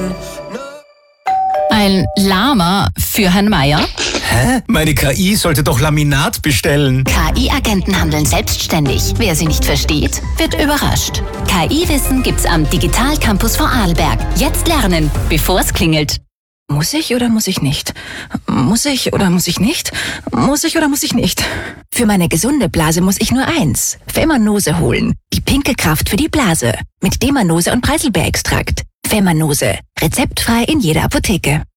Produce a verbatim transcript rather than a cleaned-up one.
Ein Lama für Herrn Meier? Hä? Meine K I sollte doch Laminat bestellen. K I-Agenten handeln selbstständig. Wer sie nicht versteht, wird überrascht. K I-Wissen gibt's am Digital Campus Vorarlberg. Jetzt lernen, bevor es klingelt. Muss ich oder muss ich nicht? Muss ich oder muss ich nicht? Muss ich oder muss ich nicht? Für meine gesunde Blase muss ich nur eins. Femanose holen. Die pinke Kraft für die Blase. Mit Demanose und Preiselbeerextrakt. Femanose. Rezeptfrei in jeder Apotheke.